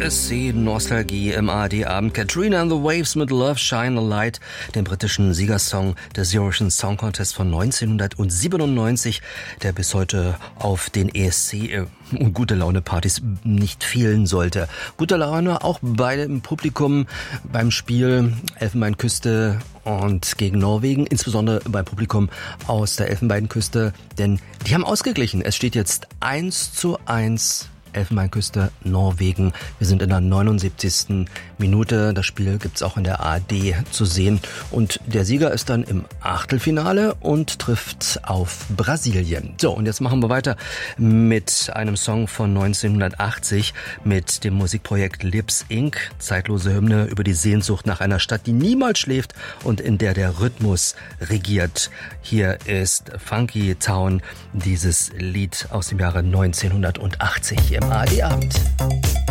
ESC Nostalgie im ARD-Abend. Katrina and the Waves mit Love Shine a Light, dem britischen Siegersong des Eurovision Song Contest von 1997, der bis heute auf den ESC und gute Laune Partys nicht fehlen sollte. Gute Laune auch bei dem Publikum beim Spiel Elfenbeinküste und gegen Norwegen, insbesondere beim Publikum aus der Elfenbeinküste, denn die haben ausgeglichen. Es steht jetzt 1:1. Elfenbeinküste, Norwegen. Wir sind in der 79. Minute. Das Spiel gibt's auch in der ARD zu sehen. Und der Sieger ist dann im Achtelfinale und trifft auf Brasilien. So, und jetzt machen wir weiter mit einem Song von 1980 mit dem Musikprojekt Lips Inc. Zeitlose Hymne über die Sehnsucht nach einer Stadt, die niemals schläft und in der der Rhythmus regiert. Hier ist Funky Town, dieses Lied aus dem Jahre 1980 im ARD-Abend.